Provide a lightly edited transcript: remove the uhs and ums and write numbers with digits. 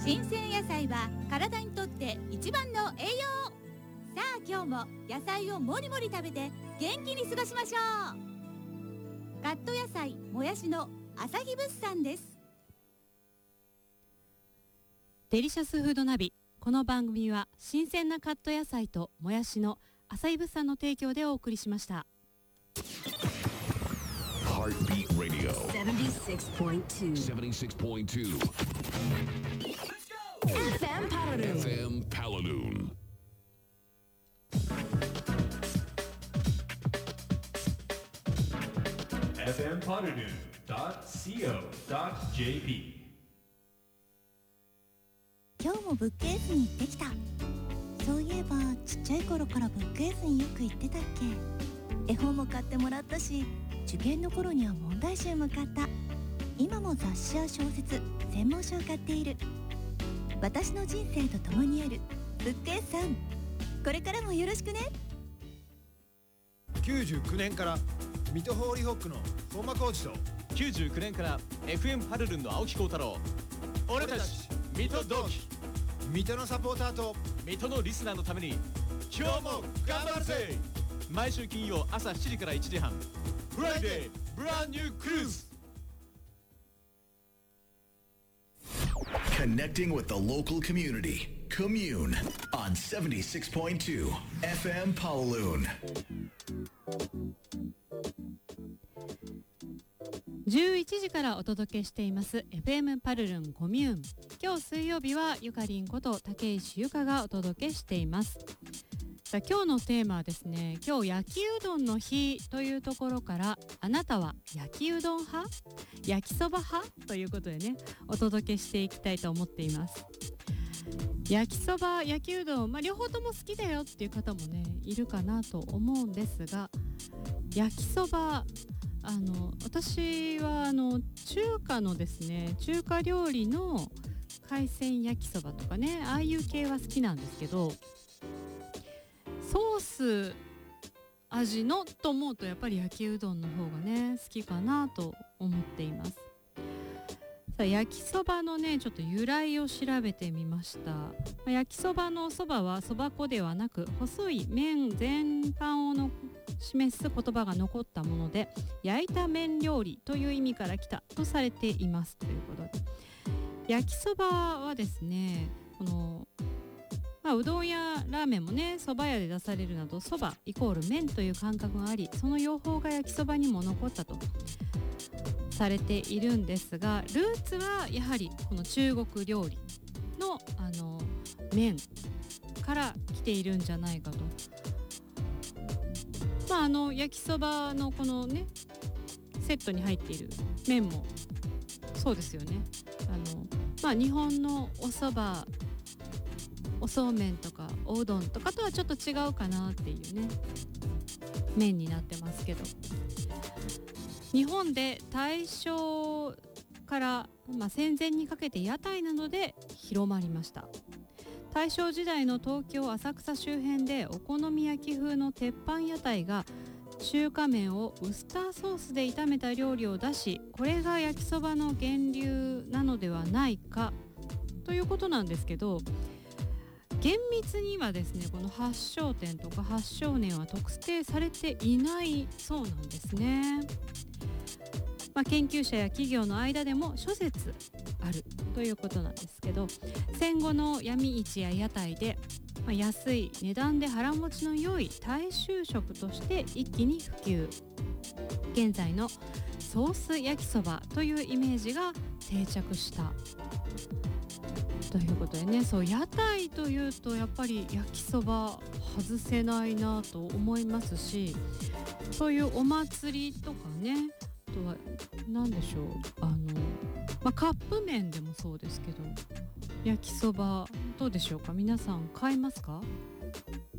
新鮮野菜は体にとって一番の栄養。さあ今日も野菜をもりもり食べて元気に過ごしましょう。カット野菜もやしの朝日物産です。 デリシャスフードナビ。この番組は新鮮なカット野菜ともやしの朝日物産の提供でお送りしました。 Heartbeat Radio 76.2 FM Paladoon FM Paladoon.co.jp。 今日もブックエースに行ってきた。そういえばちっちゃい頃からブックエースによく行ってたっけ。絵本も買ってもらったし、受験の頃には問題集も買った。今も雑誌や小説、専門書を買っている。私の人生と共にあるブックエースさん、これからもよろしくね。 99年から水戸ホーリーホックの相馬コーチと、 99年から FM パルルンの青木幸太郎、俺たち水戸同期、 水戸のサポーターと水戸のリスナーのために今日も頑張るぜ。毎週金曜朝7時から1時半、フライデーブランニュークルーズ。 Connecting with the local community. Commune on 76.2 FM Paladoon。 11時からお届けしています FM パルルンコミューン。今日水曜日はゆかりんこと竹石ゆかがお届けしています。さあ今日のテーマはですね、今日焼きうどんの日というところから、あなたは焼きうどん派、焼きそば派ということでね、お届けしていきたいと思っています。焼きそば、焼きうどん、両方とも好きだよっていう方もねいるかなと思うんですが、焼きそば、私は中華のですね、中華料理の海鮮焼きそばとかね、ああいう系は好きなんですけど、ソース味のと思うとやっぱり焼きうどんの方がね好きかなと思っています。さあ焼きそばのねちょっと由来を調べてみました。焼きそばのそばはそば粉ではなく、細い麺全般を示す言葉が残ったもので、焼いた麺料理という意味から来たとされていますということで、焼きそばはですね、うどんやラーメンもね、そば屋で出されるなど、そばイコール麺という感覚があり、その用法が焼きそばにも残ったとされているんですが、ルーツはやはりこの中国料理の麺から来ているんじゃないかと。焼きそばのこのねセットに入っている麺もそうですよね。日本のおそば、おそうめんとかおうどんとかとはちょっと違うかなっていうね麺になってますけど、日本で大正から、戦前にかけて屋台などで広まりました。大正時代の東京浅草周辺でお好み焼き風の鉄板屋台が中華麺をウスターソースで炒めた料理を出し、これが焼きそばの源流なのではないかということなんですけど、厳密にはですね、この発祥点とか発祥年は特定されていないそうなんですね。研究者や企業の間でも諸説あるということなんですけど、戦後の闇市や屋台で、安い値段で腹持ちの良い大衆食として一気に普及。現在のソース焼きそばというイメージが定着したということでね、そう屋台というとやっぱり焼きそば外せないなと思いますし、そういうお祭りとかね、あとは何でしょう、カップ麺でもそうですけど、焼きそばどうでしょうか、皆さん買いますか？